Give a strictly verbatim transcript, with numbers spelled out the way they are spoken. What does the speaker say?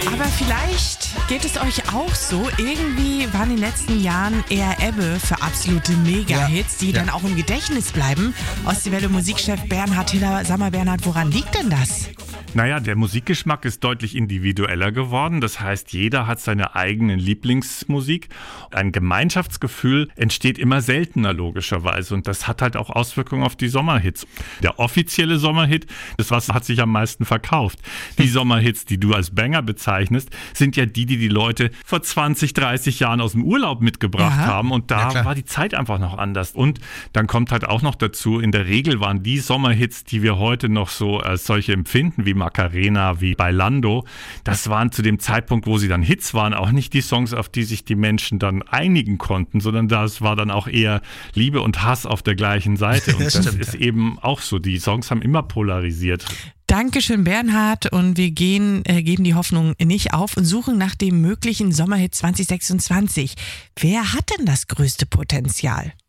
Aber vielleicht geht es euch auch so. Irgendwie waren in den letzten Jahren eher Ebbe für absolute Mega-Hits, die Ja. dann auch im Gedächtnis bleiben. Ostseewelle Musikchef Bernhard Hiller. Sag mal, Bernhard, woran liegt denn das? Naja, der Musikgeschmack ist deutlich individueller geworden. Das heißt, jeder hat seine eigenen Lieblingsmusik. Ein Gemeinschaftsgefühl entsteht immer seltener logischerweise und das hat halt auch Auswirkungen auf die Sommerhits. Der offizielle Sommerhit, das was hat sich am meisten verkauft. Die Sommerhits, die du als Banger bezeichnest, sind ja die, die die Leute vor zwanzig, dreißig Jahren aus dem Urlaub mitgebracht Aha. haben und da Ja, war die Zeit einfach noch anders. Und dann kommt halt auch noch dazu, in der Regel waren die Sommerhits, die wir heute noch so als solche empfinden, wie Macarena, wie Bailando, das waren zu dem Zeitpunkt, wo sie dann Hits waren, auch nicht die Songs, auf die sich die Menschen dann einigen konnten, sondern das war dann auch eher Liebe und Hass auf der gleichen Seite. Und Das das stimmt, ist ja. eben auch so. Die Songs haben immer polarisiert. Dankeschön, Bernhard. Und wir gehen, äh, geben die Hoffnung nicht auf und suchen nach dem möglichen Sommerhit zwanzig sechsundzwanzig. Wer hat denn das größte Potenzial?